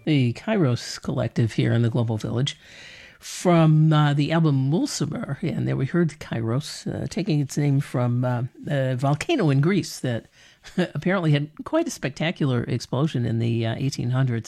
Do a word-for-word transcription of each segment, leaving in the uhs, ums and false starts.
The Kairos Collective here in the Global Village. From uh, the album Mulciber, and there we heard Kairos, uh, taking its name from uh, a volcano in Greece that apparently had quite a spectacular explosion in the uh, eighteen hundreds.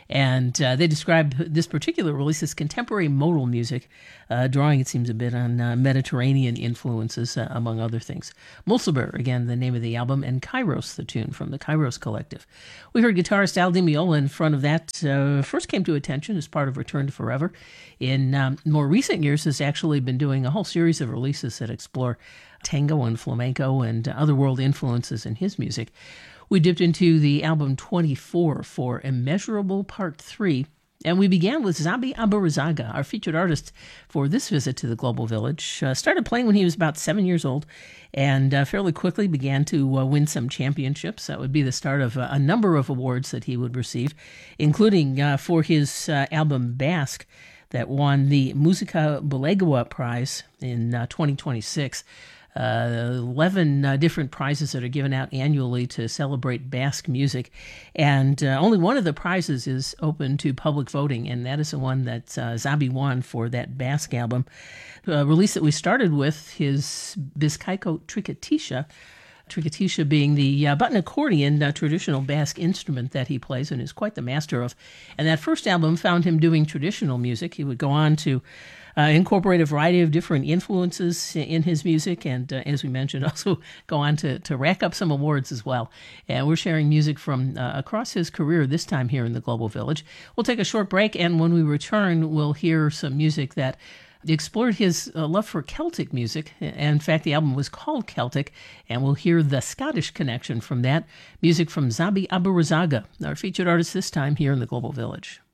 And uh, they describe this particular release as contemporary modal music, uh, drawing, it seems, a bit on uh, Mediterranean influences, uh, among other things. Mulciber, again, the name of the album, and Kairos, the tune from the Kairos Collective. We heard guitarist Al Di Meola in front of that. Uh, first came to attention as part of Return to Forever. In um, more recent years, has actually been doing a whole series of releases that explore tango and flamenco and other world influences in his music. We dipped into the album twenty-four for Immeasurable Part three, and we began with Xabi Abourazzaga, our featured artist for this visit to the Global Village. Uh, started playing when he was about seven years old, and uh, fairly quickly began to uh, win some championships. That would be the start of uh, a number of awards that he would receive, including uh, for his uh, album Basque, that won the Musica Bulegoa Prize in uh, twenty twenty-six. Uh, eleven uh, different prizes that are given out annually to celebrate Basque music. And uh, only one of the prizes is open to public voting, and that is the one that uh, Xabi won for that Basque album. A release that we started with, his Bizkaiko Tricoticia, Tricoticia being the uh, button accordion, uh, traditional Basque instrument that he plays and is quite the master of. And that first album found him doing traditional music. He would go on to uh, incorporate a variety of different influences in his music, and uh, as we mentioned, also go on to, to rack up some awards as well. And we're sharing music from uh, across his career, this time here in the Global Village. We'll take a short break, and when we return, we'll hear some music that explored his uh, love for Celtic music. In fact, the album was called Celtic, and we'll hear the Scottish connection from that. Music from Xabi Abourazzaga, our featured artist this time here in the Global Village.